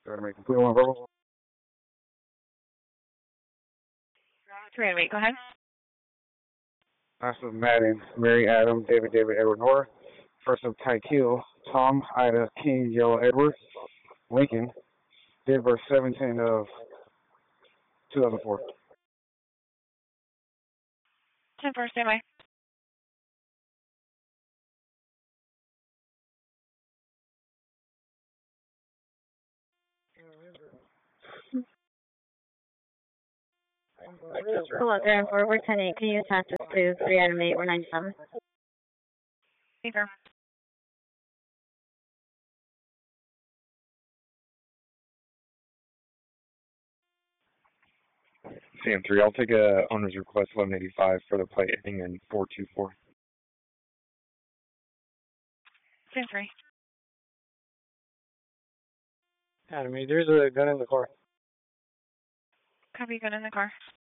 Try to make complete one verbal. 308, go ahead. Last of Madden, Mary, Adam, David, Edward, Nora. First of Tykiel, Tom, Ida, King, Yellow, Edward, Lincoln. Date birth 17 of 2004. 10-4, stand by. Hello, 304, we're 10-8. Can you attach us to 308? We're 97. Confirm. CM3, I'll take a owner's request 1185 for the plate ending in 424. CM3. Academy, there's a gun in the car. Copy, gun in the car.